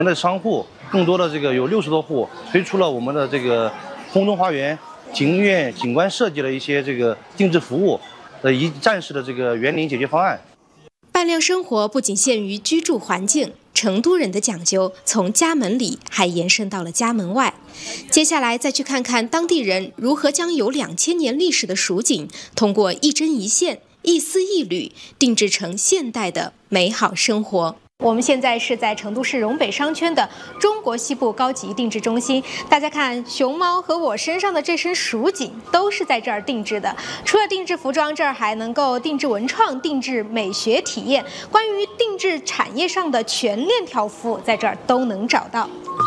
我们的商户更多的有60多户推出了我们的空中花园、庭院景观设计的一些定制服务的一站式的园林解决方案。 伴娘生活不仅限于居住环境，成都人的讲究从家门里还延伸到了家门外。接下来再去看看当地人如何将有2000年历史的蜀锦，通过一针一线、一丝一缕，定制成现代的美好生活。我们现在是在成都市蓉北商圈的中国西部高级定制中心。大家看，熊猫和我身上的这身蜀锦都是在这儿定制的。除了定制服装，这儿还能够定制文创、定制美学体验。关于定制产业上的全链条服务，在这儿都能找到。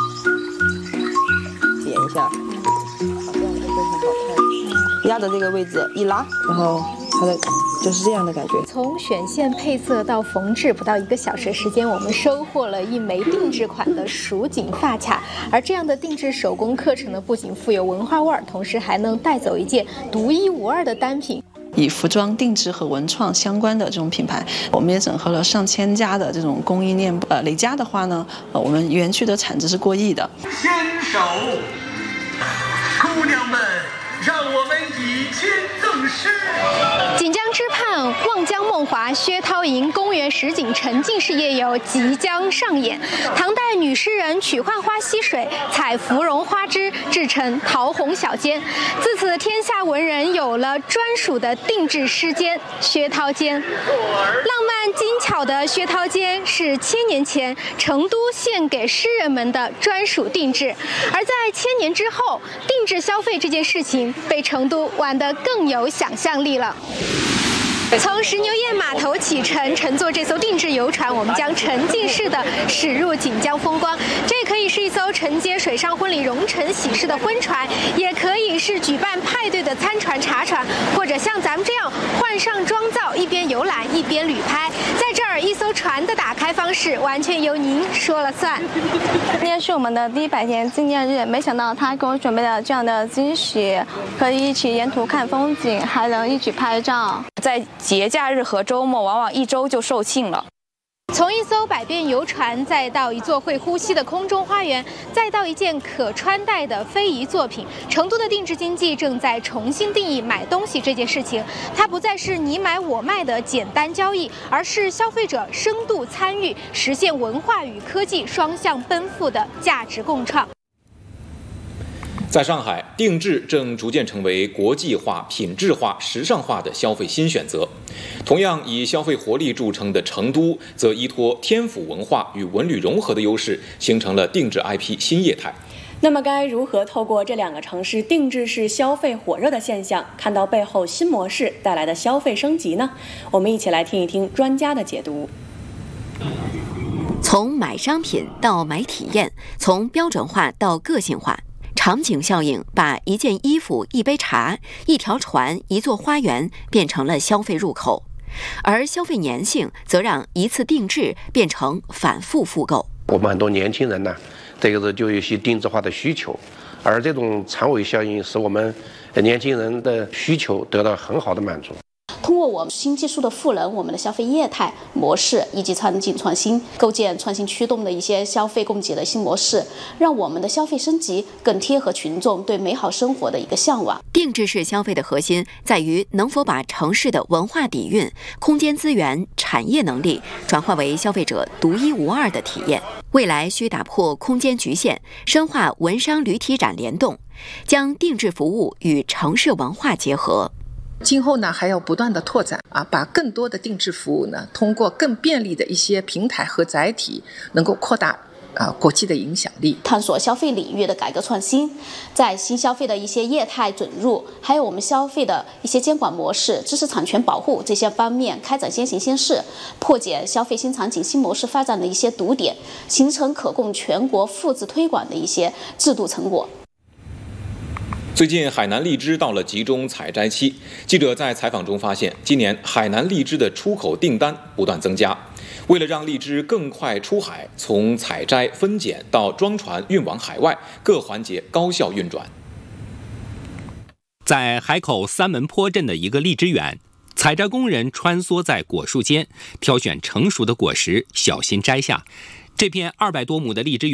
点一下，好，这样就非常好看。压着这个位置一拉，然后它的就是这样的感觉。 从选线配色到缝制，不到1个小时时间，我们收获了一枚定制款的蜀锦发卡。而这样的定制手工课程呢，不仅富有文化味儿，同时还能带走一件独一无二的单品。 以服装定制和文创相关的这种品牌，我们也整合了上千家的这种供应链。累加的话呢，我们园区的产值是过亿的。 牵手，姑娘们，让我们以谦赠诗。 锦江之畔，望江梦华薛涛营公园实景沉浸式夜游即将上演。唐代女诗人取浣花溪水，采芙蓉花枝制成桃红小笺，自此天下文人有了专属的定制诗笺——薛涛笺。浪漫精巧的薛涛笺是1000年前成都献给诗人们的专属定制，而在1000年之后，定制消费这件事情被成都玩得更有想象力了。从石牛堰码头启程，乘坐这艘定制游船，我们将沉浸式的驶入锦江风光。这可以是一艘承接水上婚礼荣成喜事的婚船，也可以是举办派对的餐船、茶船，或者像咱们这样换上妆造，一边游览一边旅拍。在这儿，一艘船的打开方式完全由您说了算。 今天是我们的第100天纪念日，没想到他给我准备了这样的惊喜，可以一起沿途看风景，还能一起拍照。 在节假日和周末，往往1周就售罄了。 从一艘百变游船，再到一座会呼吸的空中花园，再到一件可穿戴的非遗作品，成都的定制经济正在重新定义买东西这件事情。它不再是你买我卖的简单交易，而是消费者深度参与，实现文化与科技双向奔赴的价值共创。 在上海，定制正逐渐成为国际化、品质化、时尚化的消费新选择。同样以消费活力著称的成都，则依托天府文化与文旅融合的优势，形成了定制 IP 新业态。 那么，该如何透过这2个城市定制式消费火热的现象，看到背后新模式带来的消费升级呢？我们一起来听一听专家的解读。 从买商品到买体验，从标准化到个性化。场景效应把一件衣服、一杯茶、一条船、一座花园变成了消费入口，而消费粘性则让一次定制变成反复复购。 我们很多年轻人呢，就有一些定制化的需求，而这种长尾效应使我们年轻人的需求得到很好的满足。 通过我们新技术的赋能，我们的消费业态模式以及场景创新，构建创新驱动的一些消费供给的新模式，让我们的消费升级更贴合群众对美好生活的一个向往。 定制式消费的核心在于能否把城市的文化底蕴、空间资源、产业能力转化为消费者独一无二的体验。未来需打破空间局限，深化文商旅体展联动，将定制服务与城市文化结合。 今后呢，还要不断的拓展把更多的定制服务呢，通过更便利的一些平台和载体，能够扩大国际的影响力， 探索消费领域的改革创新，在新消费的一些业态准入，还有我们消费的一些监管模式、知识产权保护这些方面开展先行先试，破解消费新场景新模式发展的一些堵点，形成可供全国复制推广的一些制度成果。 最近海南荔枝到了集中采摘期，记者在采访中发现，今年海南荔枝的出口订单不断增加。为了让荔枝更快出海，从采摘、分拣到装船运往海外，各环节高效运转。 在海口三门坡镇的一个荔枝园，采摘工人穿梭在果树间，挑选成熟的果实，小心摘下。 这片200多亩的荔枝园